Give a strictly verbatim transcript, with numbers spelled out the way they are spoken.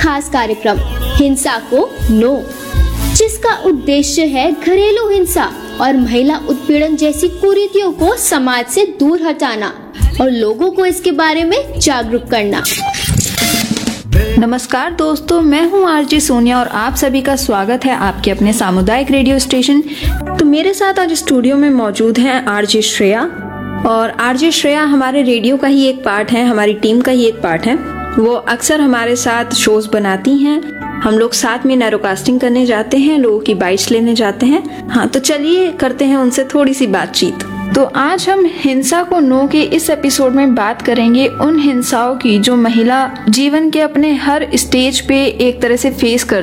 खास कार्यक्रम हिंसा को नो, जिसका उद्देश्य है घरेलू हिंसा और महिला उत्पीड़न जैसी कुरीतियों को समाज से दूर हटाना और लोगों को इसके बारे में जागरूक करना। नमस्कार दोस्तों, मैं हूं आरजे सोनिया और आप सभी का स्वागत है आपके अपने सामुदायिक रेडियो स्टेशन। तो मेरे साथ आज स्टूडियो में मौजूद हैं आरजे श्रेया, और आरजे श्रेया हमारे रेडियो का ही एक पार्ट है, हमारी टीम का ही एक पार्ट है। वो अक्सर हमारे साथ शोज बनाती हैं, हम लोग साथ में नैरोकास्टिंग करने जाते हैं, लोगों की बाइट्स लेने जाते हैं। हाँ, तो चलिए करते हैं उनसे थोड़ी सी बातचीत। तो आज हम हिंसा को नो के इस एपिसोड में बात करेंगे उन हिंसाओं की जो महिला जीवन के अपने हर स्टेज पे एक तरह से फेस कर